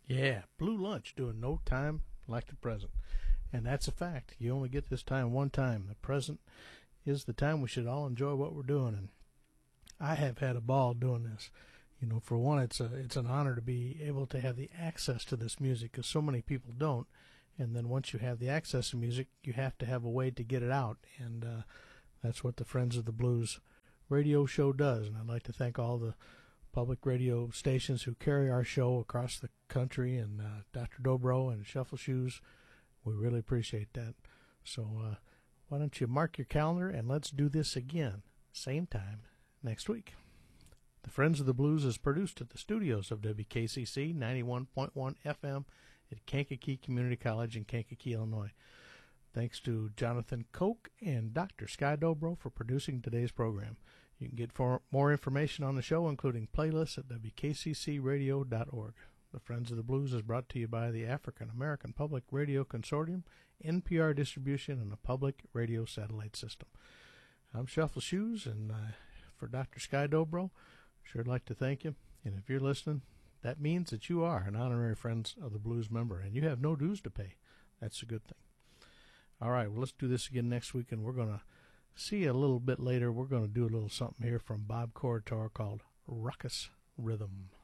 Yeah, Blue Lunch doing no time like the present. And that's a fact. You only get this time one time. The present is the time we should all enjoy what we're doing. And I have had a ball doing this. You know, for one, it's an honor to be able to have the access to this music because so many people don't. And then once you have the access to music, you have to have a way to get it out. And that's what the Friends of the Blues radio show does. And I'd like to thank all the public radio stations who carry our show across the country, and Dr. Dobro and Shuffle Shoes. We really appreciate that. So why don't you mark your calendar and let's do this again, same time next week. The Friends of the Blues is produced at the studios of WKCC 91.1 FM at Kankakee Community College in Kankakee, Illinois. Thanks to Jonathan Koch and Dr. Sky Dobro for producing today's program. You can get more information on the show, including playlists, at wkccradio.org. The Friends of the Blues is brought to you by the African American Public Radio Consortium, NPR distribution, and the Public Radio Satellite System. I'm Shuffle Shoes, and for Dr. Sky Dobro, sure like to thank you. And if you're listening, that means that you are an honorary Friends of the Blues member, and you have no dues to pay. That's a good thing. All right, well, let's do this again next week, and we're going to see you a little bit later. We're going to do a little something here from Bob Corritore called Ruckus Rhythm.